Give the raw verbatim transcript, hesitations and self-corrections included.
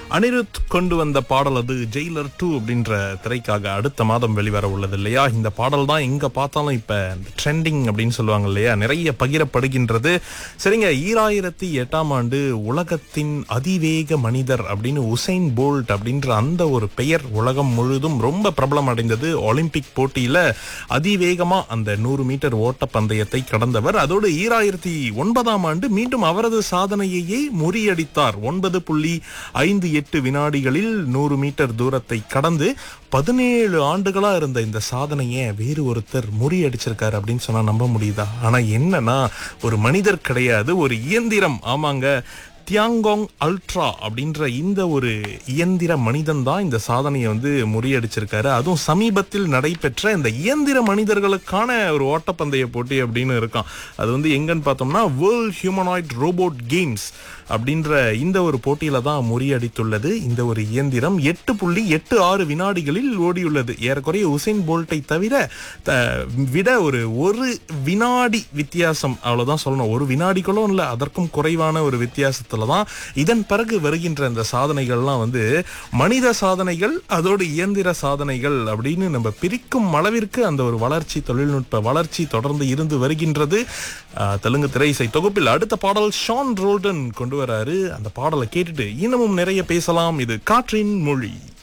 அனிருத் கொண்டு வந்த பாடல் அது ஜெயிலர் டூ அப்படின்ற திரைக்காக அடுத்த மாதம் வெளிவர உள்ளது இல்லையா? இந்த பாடல் தான் எங்க பார்த்தாலும் இப்ப ட்ரெண்டிங் அப்படின்னு சொல்லுவாங்க இல்லையா, நிறைய பகிரப்படுகின்றது. சரிங்க, ஈராயிரத்தி எட்டாம் ஆண்டு உலகத்தின் அதிவேக மனிதர் அப்படின்னு உசைன் போல்ட் அப்படின்ற அந்த ஒரு பெயர் உலகம் முழுதும் ரொம்ப பிரபலம் அடைந்தது. ஒலிம்பிக் போட்டியில அதிவேகமா அந்த நூறு மீட்டர் ஓட்ட பந்தயத்தை கடந்தவர். அதோடு ஈராயிரத்தி ஒன்பதாம் ஆண்டு மீண்டும் அவரது சாதனையையே முறியடித்தார். ஒன்பது புள்ளி ஐந்து எட்டு வினாடிகளில் நூறு மீட்டர் தூரத்தை கடந்து பதினேழு ஆண்டுகளா இருந்த இந்த சாதனையை வேறு ஒருத்தர் முறியடிச்சிருக்காரு அப்படின்னு சொன்னா நம்ப முடியுதா? ஆனா என்னன்னா, ஒரு மனிதர் கிடையாது, ஒரு இயந்திரம். ஆமாங்க, தியாங்கோங் அல்ட்ரா அப்படின்ற இந்த ஒரு இயந்திர மனிதன் தான் இந்த சாதனையை வந்து முறியடிச்சிருக்காரு. அதுவும் சமீபத்தில் நடைபெற்ற இந்த இயந்திர மனிதர்களுக்கான ஒரு ஓட்டப்பந்தய போட்டி அப்படின்னு இருக்கான். அது வந்து எங்கன்னு பார்த்தோம்னா வேர்ல்ட் ஹியூமனாய்ட் ரோபோட் கேம்ஸ் அப்படின்ற இந்த ஒரு போட்டியில தான் முறியடித்துள்ளது. இந்த ஒரு இயந்திரம் எட்டு புள்ளி எட்டு ஆறு வினாடிகளில் ஓடியுள்ளது. ஏறக்குறைய உசைன் போல்ட்டை தவிர விட ஒரு ஒரு வினாடி வித்தியாசம், அவ்வளவுதான் சொல்லணும். ஒரு வினாடிகளும் இல்லை, அதற்கும் குறைவான ஒரு வித்தியாசத்துல தான் இதன் பிறகு வருகின்ற இந்த சாதனைகள்லாம் வந்து மனித சாதனைகள், அதோடு இயந்திர சாதனைகள் அப்படின்னு நம்ம பிரிக்கும் அளவிற்கு அந்த ஒரு வளர்ச்சி, தொழில்நுட்ப வளர்ச்சி தொடர்ந்து இருந்து வருகின்றது. தெலுங்கு திரை இசை தொகுப்பில் அடுத்த பாடல் ஷான் ரோல்டன் கொண்டு வராரு. அந்த பாடலை கேட்டுட்டு இன்னமும் நிறைய பேசலாம். இது காற்றின் மொழி.